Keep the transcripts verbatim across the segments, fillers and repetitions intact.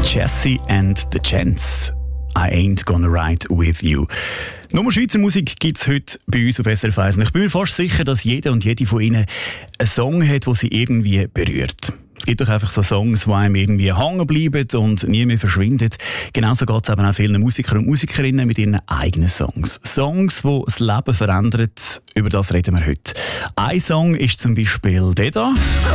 Jesse and the Gents. I ain't gonna ride with you. Nur Schweizer Musik gibt es heute bei uns auf S R F eins. Ich bin mir fast sicher, dass jeder und jede von Ihnen einen Song hat, der sie irgendwie berührt. Es gibt doch einfach so Songs, die einem irgendwie hängen bleiben und nie mehr verschwinden. Genauso geht es eben auch vielen Musikern und Musikerinnen mit ihren eigenen Songs. Songs, die das Leben verändern, über das reden wir heute. Ein Song ist zum Beispiel der da.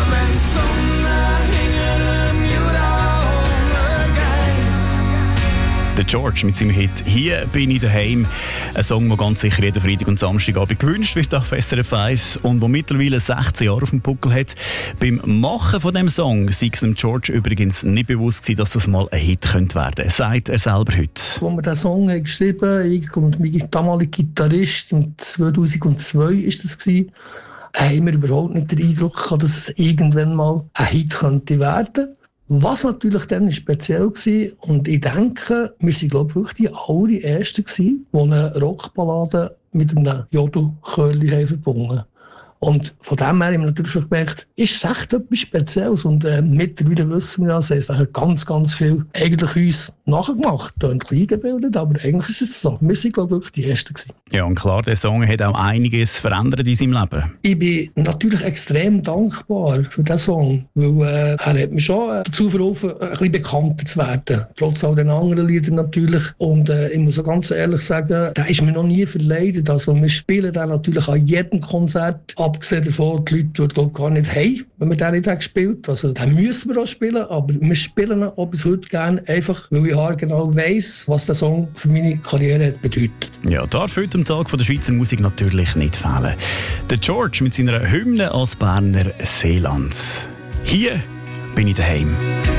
Der George mit seinem Hit «Hier bin ich daheim». Ein Song, der ganz sicher jeden Freitag und Samstagabend gewünscht wird auf S R F eins und der mittlerweile sechzehn Jahre auf dem Buckel hat. Beim Machen von diesem Song sei es dem George übrigens nicht bewusst gewesen, dass das mal ein Hit könnte werden, sagt er selber heute. Als wir diesen Song haben geschrieben, ich und mein damaliger Gitarrist, im zweitausendzwei war das, haben wir überhaupt nicht den Eindruck gehabt, dass es irgendwann mal ein Hit könnte werden. Was natürlich dann speziell war, und ich denke, wir waren glaube ich wirklich die allerersten, die eine Rockballade mit einem Jodelchörli verbunden haben. Und von dem her haben wir natürlich schon gemerkt, ist es echt etwas Spezielles. Und äh, mittlerweile wissen wir, dass es ganz, ganz viel eigentlich uns nachgemacht, da ein klein gebildet, aber eigentlich ist es so. Wir waren, glaube ich, wirklich die Ersten gewesen. Ja, und klar, der Song hat auch einiges verändert in seinem Leben. Ich bin natürlich extrem dankbar für diesen Song, weil äh, er hat mich schon äh, dazu verholfen, ein bisschen bekannter zu werden. Trotz all den anderen Liedern natürlich. Und äh, ich muss auch ganz ehrlich sagen, der ist mir noch nie verleidet. Also wir spielen den natürlich an jedem Konzert. Abgesehen davon, die Leute dort gar nicht haben, wenn wir den nicht haben gespielt. Also, den müssen wir auch spielen, aber wir spielen ihn auch bis heute gerne, einfach weil ich genau weiss, was der Song für meine Karriere hat bedeutet. Ja, darf heute am Tag von der Schweizer Musik natürlich nicht fehlen. Der George mit seiner Hymne als Berner Seeland. Hier bin ich daheim.